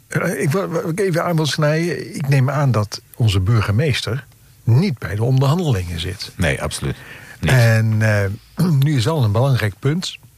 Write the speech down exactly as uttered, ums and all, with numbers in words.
Ik wil even aan wil snijden. Ik neem aan dat onze burgemeester niet bij de onderhandelingen zit. Nee, absoluut niet. En uh, nu is al een belangrijk punt.